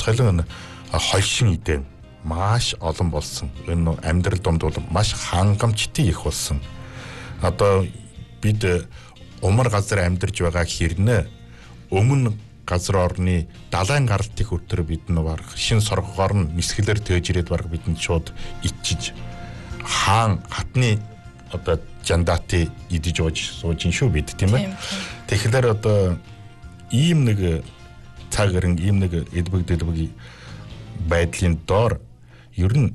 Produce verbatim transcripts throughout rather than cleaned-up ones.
онцгойлон хольшин идэв маш олон болсон. Энэ амьдрал донд бол маш хангамжтай их болсон. Одоо бид умар газар амьдарч байгаа хэрнээ өмнө газар орны далайн гаралтын өтөр бид нь баг шин соргогоор нь нисгэлэр тээж ирээд баг бидэнд шууд ичиж хаан хатны одоо жандати идэж ууж сууж ин шүү бид тийм ээ. Тэгэхээр одоо ийм нэг цаг гэрэн ийм нэг эдбэг дэлбэг байдлын доор ер нь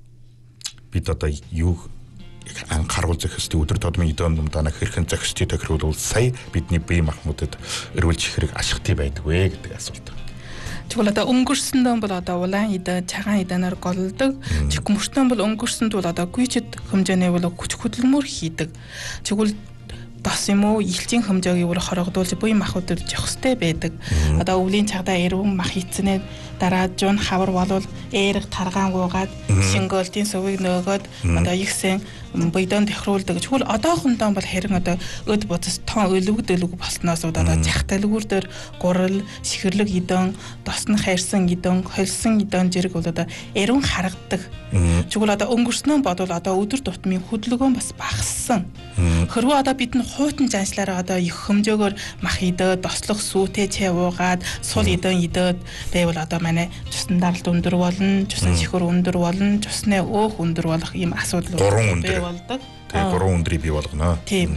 бид одоо юу анхааруул зохистой өдөр тутмын идэм юмдана хэрхэн зохистой тохируулбал сая бидний бие махбодод эрүүлж хэрэг ашигтай байдгүй гэдэг асуулт. Тэгвэл одоо өнгөрсөн дөм бол одоо улаан идэ цагаан идэнээр голдог. Чигмөртөн бол өнгөрсөнд бол одоо гүйчэд хэмжээний бол хүч хөдөлмөр хийдэг. Тэгвэл бас юм уу илчийн хэмжээг юу хорогдуулж буй махуудад зохистой байдаг. Одоо өвлийн цагдаа эрүүн мах эцнээ дараа жун хавар болвол эерэг таргаан гуугаад шингөлтийн сувыг нөгөөд одоо ихсэн буйдон тохируулдаг. Тэгвэл одоохондоо бол харин одоо өд буцас тон өлөвдөлөг болсноос одоо захталгүүр дээр гурал, сихэрлэг идэн, досн хайрсан идэн, холсон идэн зэрэг бол одоо эрүүн харагддаг. Тэгвэл одоо өнгөрснөө бодвол одоо өдөр тутмын хөдөлгөөн бас багассан. Хэрвээ одоо бид нь хуутан заншлаараа одоо их хэмжээгөөр мах идээд, дослох сүүтэй чай уугаад, сул идэн идээд байвал одоо манай цусны даралт өндөр болно, цусны сихэр өндөр болно, цусны өөх өндөр болох ийм асуудал бий болдог. Тэгээ гурван өндрийг бий болгоно. Тийм.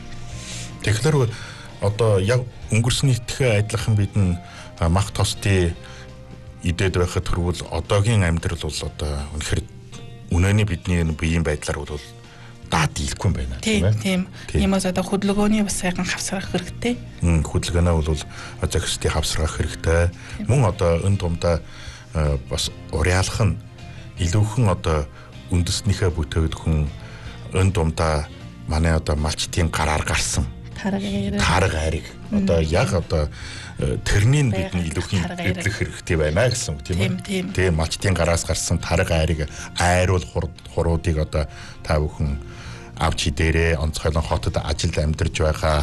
Тэгэхээр одоо яг өнгөрснийхтэй адилхан бид нь мах тостой идээд байхад хэрвэл одоогийн амьдрал бол одоо үнэхээр үнэний бидний биеийн байдлаар бол даад дийлэхгүй юм байна тийм ээ. Тийм. Иймээс одоо хөдөлгөөний бас сайхан хавсрах хэрэгтэй. Мм хөдөлгөөнөө бол зохистой хавсрах хэрэгтэй. Мөн одоо энэ дундаа бас уриалах нь илүүхэн одоо үндэснийхээ бүтээгдэхүүн хүн энэ дундаа манай одоо малчтын гараар гарсан тарга хайрыг одоо яг одоо тэрний бид нь илүүхийн эвлэх хэрэгтэй байна гэсэн үг тийм ээ. Тэгээ малчтын гараас гарсан тарга хайрыг айруул хуруудыг одоо та бүхэн авчи дээрээ онцгойлон хотод ажил амьдарч байгаа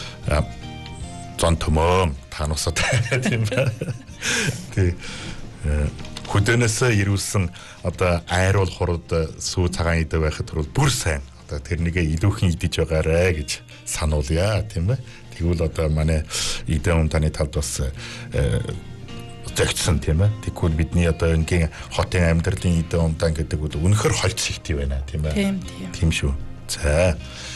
зон төмөө танусад тийм ээ. Тэг хөдөөнөөсөө ирүүлсэн одоо айруул хурууд сүү цагаан идэ байхад бол бүр сайн одоо тэрнийгээ илүүхэн идэж байгаарэ гэж сануулъя тийм ээ. Тэгвэл одоо манай идэ умтаны тавд бас зөгцсөн тийм ээ. Тэгвэл бидний одоо ингийн хотын амьдралын идэ умтан гэдэг бол үнэхэр хольц ихтэй байна тийм ээ. Тийм тийм. Тийм шүү. За.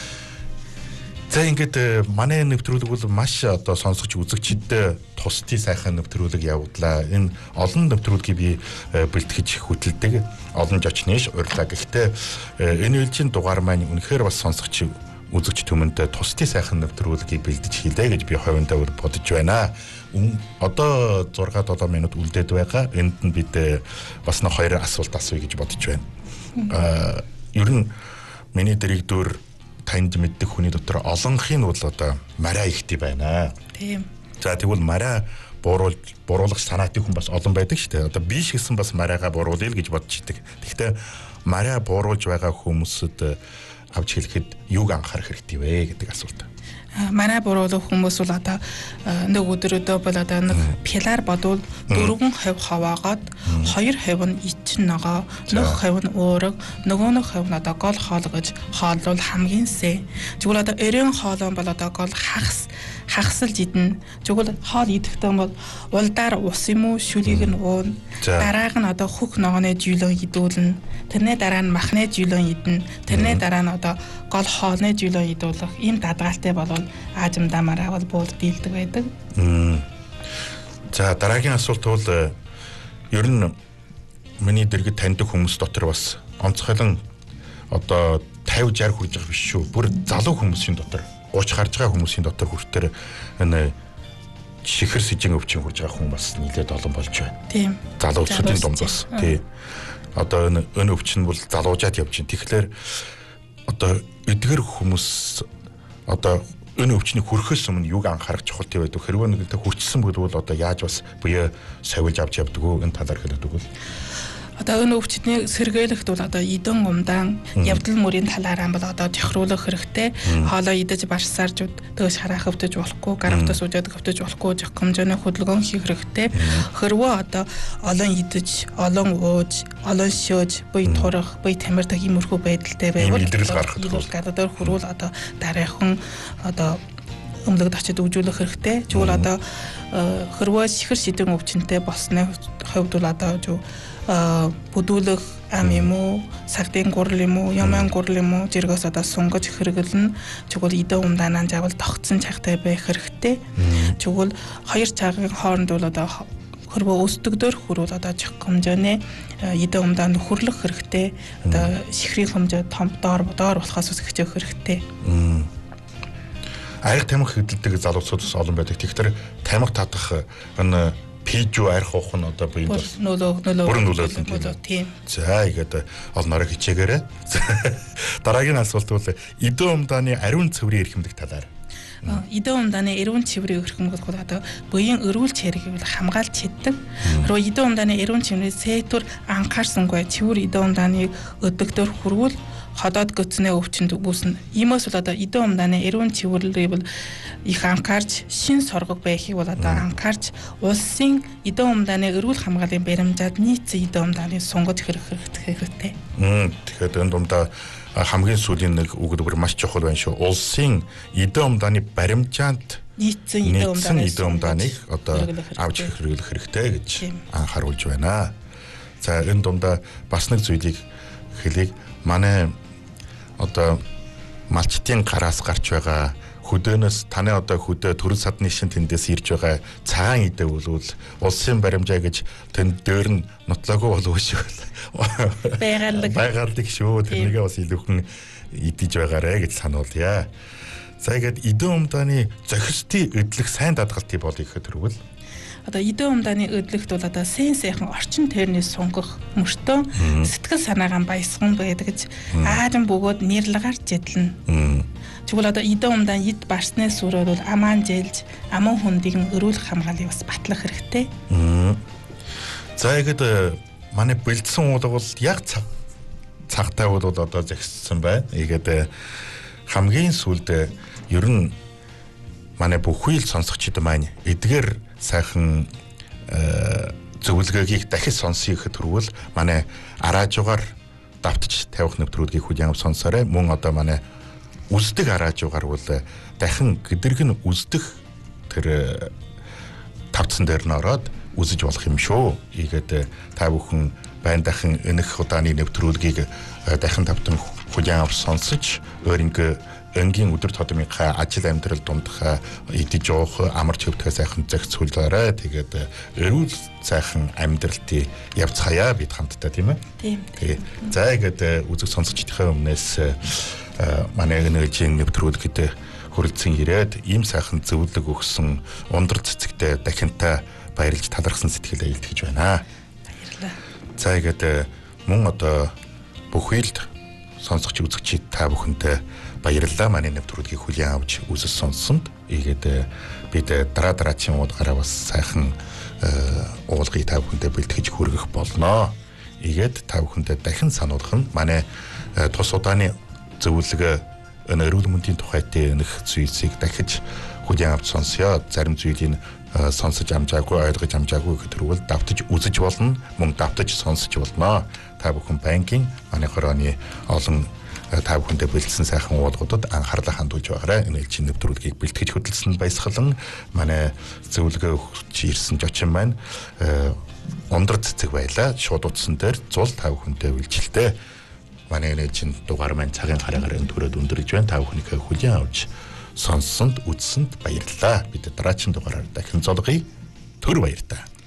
За ингээд манай нэвтрүүлэг бол маш одоо сонсогч үзэгчдэд тусдий сайхан нэвтрүүлэг явууллаа. Энэ олон нэвтрүүлгийг би бэлтгэж хөтэлдэг. Олон жочниш урьлаа. Гэхдээ энэ үеийн дугаар маань үнэхээр бас сонсогч үзэгч түмэнд тусдий сайхан нэвтрүүлгийг бэлдэж хийлээ гэж би хувьдаа бодож байна. Одоо зурга долоо минут үлдээд байгаа. Энд нь бид бас нэг хоёр асуулт асууя гэж бодож байна. Аа ер нь миний дэрэгдүр танд мэддэг хүний дотор олонхын бол одоо мараа ихтэй байна. Тийм. За тэгвэл мараа бууруулж бууруулах санаатай хүн бас олон байдаг шүү дээ. Одоо би ч гэсэн бас мараага бууруулъя л гэж бодож идэг. Гэхдээ мараа бууруулж байгаа хүмүүсд авч хэлэхэд юуг анхаарах хэрэгтэй вэ гэдэг асуулт. Мараа бууруулах хүмүүс бол одоо нэг өдрөдөө бол одоо нэг пилар бодвол дөрвөн хувь хаваагаад хоёр хувь нь ичин ногоо, нэг хувь нь өөрөг, нөгөө нэг хувь нь одоо гол хоол гэж хооллол хамгийн сэ. Тэгвэл одоо өрийн хоолон бол одоо гол хагас хагасалж идэн. Тэгвэл хоол идэхдээ бол улдаар ус юм уу шүлийг нь уун. Дарааг нь одоо хөх ногооны жийлөн идүүлнэ. Тэрний дараа нь махны жийлөн идэн. Тэрний дараа нь одоо гол хоолны жийлөн идүүлэх. Ийм дадгаалтай болвол аажимдаа мараа бол буур дийлдэг байдаг. За дараагийн асуулт бол ер нь миний дэргэд таньдаг хүмүүс дотор бас онцгойлон одоо пятьдесят шестьдесят хүрж байгаа биш шүү. Бүр залуу хүмүүсийн дотор гуйж харж байгаа хүмүүсийн дотор хүртээр энэ шихэр сэжин өвчин хүрж байгаа хүн бас нийлээд олон болж байна. Тийм. Залуучуудын дунд бас тий. Одоо энэ энэ өвчин бол залуужаад явж байна. Тэгэхээр одоо эдгэр хүмүүс одоо энэ өвчний хүрхээс өмнө юуг анхаарах чухалтай байдаг. Хэрвээ нэгэнтэ хүрчсэн бол одоо яаж бас буяа савилж авч явдаг уу энэ талаар хэлдэг бол Одоо энэ өвчтний сэргээлэгт бол одоо идэн умдаан явдал мөрийн талаараа бол одоо тохируулах хэрэгтэй. Хоолоо идэж барсаар жууд төгс хараа хөвдөж болохгүй, гаравтаа суужаад хөвдөж болохгүй жих хэмжээний хөдөлгөөн хийх хэрэгтэй. Хэрвээ одоо олон идэж, олон ууж, олон шөөж, буй турах, буй тамирдах иймэрхүү байдалтай байвал илрэл гаргах гадаад хөрвөл одоо дараахан одоо өмлөгд очиж үжүүлэх хэрэгтэй. Тэгвэл одоо хэрвээ сихэр шидэн өвчнөд болсны хувьд бол одоо жоо бүдүүлэх ам юм уу, сагдын гурал юм уу, яман гурал юм уу зэрэгс одоо сунгаж хэрэглэн тэгвэл идэн умдаанаа жавал тогтсон цагтай байх хэрэгтэй. Тэгвэл хоёр цагийн хооронд бол одоо хөрвөө өсдөгдөр хүрвэл одоо чих хэмжээний идэн умдаанд хөрлөх хэрэгтэй. Одоо сихрийн хэмжээ том доор доор болохоос үсгэж хэрэгтэй. Арх тамхи хөдөлдөг залуучууд олон байдаг. Тэгэхээр тамхи татах энэ пижүү арх уух нь одоо бие бол нөлөө нөлөө бүрэн нөлөөлөл тийм. За игээд олноороо хичээгээрэй. Дараагийн асуулт бол идэн умдааны ариун цэврийн эрхэмлэх талаар. Идэн умдааны ариун цэврийн эрхэмлэх бол одоо буян өрүүл чиргийг хамгаалж чаддаг. Руу идэн умдааны ариун цэврийн сэтүр анхаарсангүй цэвэр идэн умдааны өдөгдөр хүрвэл ходоод götснээ өвчнөд үүснэ. Иймээс бол одоо идэн умдааны ариун цэвэрлэлийг бол их анхаарч шин соргог байхыг бол одоо анхаарч улсын идэн умдааны эрүүл хамгааллын баримжаад нийцсэн идэн умдааны сунгаж хэрэг хэрэгтэй. Тэгэхээр энэ дундаа хамгийн сүүлийн нэг үг бүр маш чухал байна шүү. Улсын идэн умдааны баримжаанд нийцсэн идэн умдааныг одоо авч хэрэглэх хэрэгтэй гэж анхааруулж байна. За энэ дундаа бас нэг зүйлийг хэлийг манай одоо малчтын гараас гарч байгаа хөдөөнөөс таны одоо хөдөө төрөл садны шин тэндээс ирж байгаа цагаан идэ болвол улсын баримжаа гэж тэнд дээр нь нотлоогүй болов шүү. Байгаалдаг. Байгаалдаг шүү. Тэрнийгээ бас илүүхэн идэж байгаарэ гэж сануулъя. За игээд идэн умдааны зохистын эдлэх сайн даатгалтыг бол их төрвөл одоо идэн умдааны өдлөгт бол одоо сэн сайхан орчин тойрны сунгах мөртөө сэтгэл санаагаан баясган байдаг гэж аажин бөгөөд нэрлагаар жидлэн. Тэгвэл одоо идэн умдаан ид барсны сүрээр бол амаан жилж аман хүндийг өрүүлэх хамгаалыг бас батлах хэрэгтэй. За ихэд манай бэлдсэн уулга бол яг цагтай бол одоо зэгссэн байна. Игээд хамгийн сүүлд ер нь манай бүхий л сонсогчид маань эдгээр сайхан зөвлөгөөгийг дахиж сонсох төрвөл манай араажуугаар давтаж тавих нэвтрүүлгийг хүлээн авч сонсоорой. Мөн одоо манай үздэг араажуугаар бол дахин гэдэрг нь үздэг тэр тавцсан дээр нь ороод үзэж болох юм шүү. Ийгээд та бүхэн байн дахин энэх удааны нэвтрүүлгийг дахин тавтан хүлээн авч сонсож өөрийнхөө энгийн өдөр тутмынхаа ажил амьдрал дундах идэж уух амарч хөвдгөө сайхан зохицуулаарай. Тэгээд эрүүл сайхан амьдралтыг явцгаая бид хамтдаа тийм ээ. Тийм. Тэгээ. За игээд үзэг сонсогчдийнхээ өмнөөс манай энергийн нэвтрүүлгэд хүрэлцэн ирээд ийм сайхан зөвлөг өгсөн ундар цэцэгтэй дахинтаа баярлж талархсан сэтгэлээ илтгэж байна. Баярлалаа. За игээд мөн одоо бүхий л сонсогч үзэгчид та бүхэнтэй баярлалаа. Манай нэвтрүүлгийг хүлээн авч үзэж сонссонд. Ийгээд бид дараа дараачийн уулгаараа бас сайхан уулгыг та бүхэндээ бэлтгэж хүргэх болно. Ийгээд та бүхэндээ дахин сануулгах нь манай тус удааны зөвлөгөө энэ эрүүл мэндийн тухайд энэх зүйлсийг дахиж хүлээн авч сонсё. Зарим зүйлийг сонсож амжаагүй, ойлгож амжаагүй гэх төрөл давтаж үзэж болно. Мөн давтаж сонсож болно. Та бүхэн банкин манай хорооны олон та бүхэндээ бэлдсэн сайхан уулгуудад анхаарлаа хандуулж байгаарай. Энэ элчин нэвтрүүлгийг бэлтгэж хөдөлсөнд баясгалан манай зөвлөгөө өгч ирсэн зочин маань ундар цэцэг байлаа. Шууд утсан дээр зул та бүхэндээ үйлчлэлтэй. Манай элчин дугаар маань цагийн гараагаар өнтөрөд өндөрж байна. Та бүхнийхээ хүлээн авч сонссонд үзсэнд баярлалаа. Бид дараагийн дугаараар дахин золгоё. Түр баярлалаа.